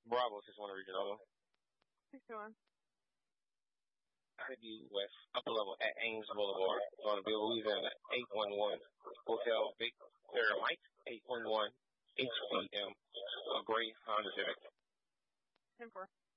Bravo 61 Regional. 61. Highview West, upper level at Ames Boulevard. On Bill Louisiana, 811. Hotel Victor Mike, 811. HCM. A gray Honda Civic. 10-4.